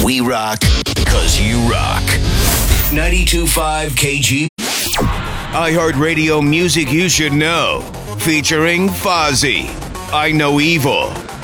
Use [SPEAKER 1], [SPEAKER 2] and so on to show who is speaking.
[SPEAKER 1] We rock because you rock. 92.5 KG. iHeartRadio music you should know. Featuring Fozzy, I Know Evil.